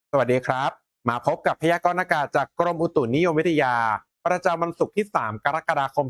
สวัสดีครับมาพบกับพยากรณ์อากาศจากกรมอุตุนิยมวิทยาประจำวันศุกร์ที่3กรกฎาคม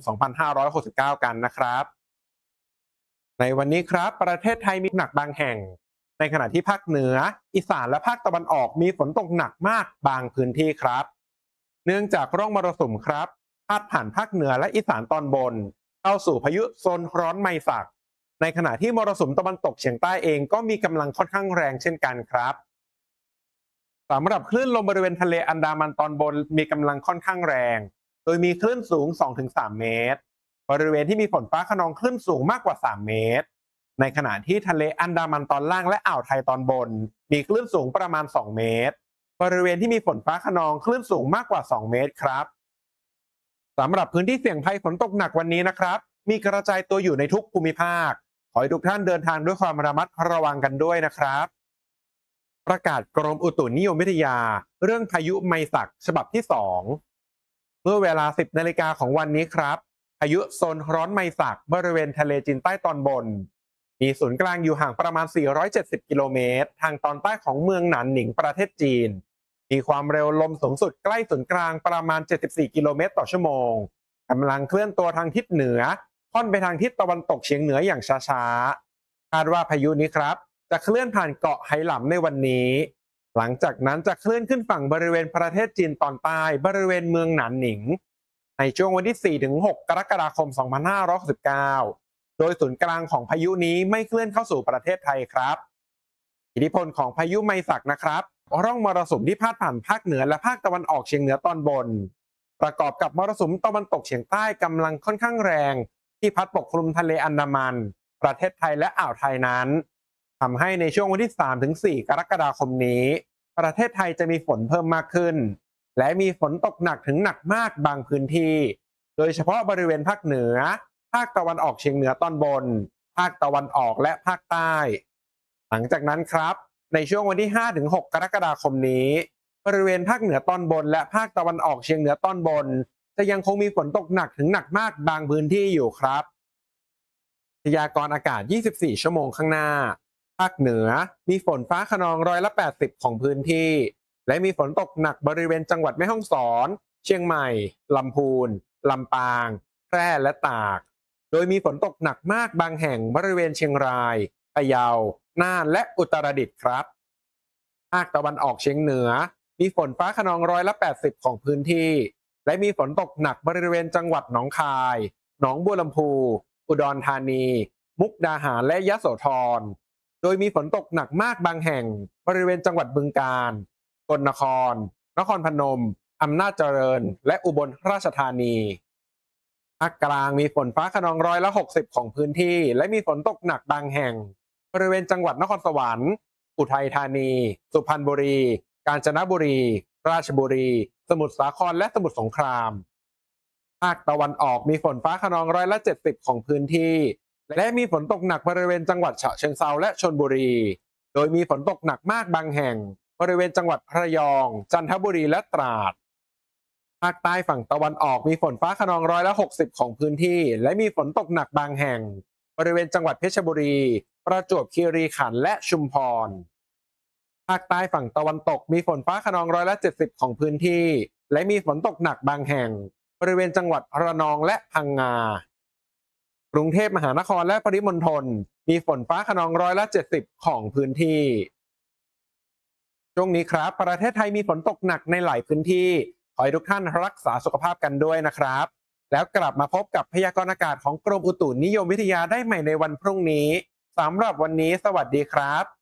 2569กันนะครับในวันนี้ครับประเทศไทยมีหนักบางแห่งในขณะที่ภาคเหนืออีสานและภาคตะวันออกมีฝนตกหนักมากบางพื้นที่ครับเนื่องจากร่องมรสุมครับพาดผ่านภาคเหนือและอีสานตอนบนเข้าสู่พายุโซนร้อนไมศักในขณะที่มรสุมตะวันตกเฉียงใต้เองก็มีกำลังค่อนข้างแรงเช่นกันครับ สำหรับคลื่นลมบริเวณทะเลอันดามันตอนบนมีกำลังค่อนข้างแรงโดยมีคลื่นสูง 2-3 เมตรบริเวณที่มีฝนฟ้าคะนองคลื่นสูงมากกว่า 3 เมตรในขณะที่ทะเลอันดามันตอนล่างและอ่าวไทยตอนบนมีคลื่นสูงประมาณ 2 เมตรบริเวณที่มีฝนฟ้าคะนองคลื่นสูงมากกว่า 2 เมตรครับสำหรับพื้นที่เสี่ยงภัยฝนตกหนักวันนี้นะครับมีกระจายตัวอยู่ในทุกภูมิภาคขอให้ทุกท่านเดินทางด้วยความระมัดระวังกันด้วยนะครับ ประกาศกรมอุตุนิยมวิทยาเรื่องพายุไมศักฉบับที่2เมื่อเวลา 10 นาฬิกาของวันนี้ครับพายุโซนร้อนไมศักบริเวณทะเลจีนใต้ตอนบนมีศูนย์กลางอยู่ห่างประมาณ 470 กิโลเมตรทางตอนใต้ของเมืองหนานหนิงประเทศจีนมีความเร็วลมสูงสุดใกล้ศูนย์กลางประมาณ 74 กิโลเมตรต่อชั่วโมงกำลังเคลื่อนตัวทางทิศเหนือค่อนไปทางทิศตะวันตกเฉียงเหนืออย่างช้าๆคาดว่าพายุนี้ครับ จะเคลื่อนผ่านเกาะไหหลำในวันนี้ หลังจากนั้นจะเคลื่อนขึ้นฝั่งบริเวณประเทศจีนตอนใต้บริเวณเมืองหนานหนิงในช่วงวันที่ 4-6 กรกฎาคม 2569โดยศูนย์กลางของพายุนี้ไม่เคลื่อนเข้าสู่ประเทศไทยครับอิทธิพลของพายุไมศักนะครับร่องมรสุมที่พาดผ่านภาคเหนือและภาคตะวันออกเฉียงเหนือตอนบนประกอบกับมรสุมตะวันตกเฉียงใต้กำลังค่อนข้างแรงที่พัดปกคลุมทะเลอันดามันประเทศไทยและอ่าวไทยนั้นทำให้ในช่วงวันที่ 3-4 กรกฎาคมนี้ประเทศไทยจะมีฝนเพิ่มมากขึ้นและมีฝนตกหนักถึงหนักมากบางพื้นที่โดยเฉพาะบริเวณภาคเหนือภาคตะวันออกเฉียงเหนือตอนบนภาคตะวันออกและภาคใต้หลังจากนั้นครับในช่วงวันที่ 5-6 กรกฎาคมนี้บริเวณภาคเหนือตอนบนและภาคตะวันออกเฉียงเหนือตอนบนจะยังคงมีฝนตกหนักถึงหนักมากบางพื้นที่อยู่ครับพยากรณ์อากาศ 24 ชั่วโมงข้างหน้า ภาคเหนือมีฝนฟ้าคะนอง80%ของพื้นที่และมีฝนตกหนักบริเวณจังหวัดแม่ฮ่องสอนเชียงใหม่ลำพูนลำปางแพร่และตากโดยมีฝนตกหนักมากบางแห่งบริเวณเชียงรายพะเยาน่านและอุตรดิตถ์ครับภาคตะวันออกเฉียงเหนือมีฝนฟ้าคะนอง80%ของพื้นที่และมีฝนตกหนักบริเวณจังหวัดหนองคายหนองบัวลำพูอุดรธานีมุกดาหารและยโสธรโดยมีฝนตกหนักมากบางแห่งบริเวณจังหวัดบึงกาฬสกลนครนครพนมอำนาจเจริญและอุบลราชธานีภาคกลางมีฝนฟ้าคะนอง60%ของพื้นที่และมีฝนตกหนักบางแห่งบริเวณจังหวัดนครสวรรค์อุทัยธานีสุพรรณบุรีกาญจนบุรีราชบุรีสมุทรสาครและสมุทรสงครามภาคตะวันออกมีฝนฟ้าคะนอง70%ของพื้นที่และมีฝนตกหนักบริเวณจังหวัดฉะเชิงเทราและชลบุรีโดยมีฝนตกหนักมากบางแห่งบริเวณจังหวัดระยองจันทบุรีและตราดภาคใต้ฝั่งตะวันออกมีฝนฟ้าคะนอง60%ของพื้นที่และมีฝนตกหนักบางแห่งบริเวณจังหวัดเพชรบุรีประจวบคีรีขันธ์และชุมพรภาคใต้ฝั่งตะวันตกมีฝนฟ้าคะนอง70%ของพื้นที่และมีฝนตกหนักบางแห่งบริเวณจังหวัดระนองและพังงากรุงเทพมหานครและปริมณฑลมีฝนฟ้าคะนอง70%ของพื้นที่ช่วงนี้ครับประเทศไทยมีฝนตกหนักในหลายพื้นที่ขอให้ทุกท่านรักษาสุขภาพกันด้วยนะครับแล้วกลับมาพบกับพยากรณ์อากาศของกรมอุตุนิยมวิทยาได้ใหม่ในวันพรุ่งนี้สำหรับวันนี้สวัสดีครับ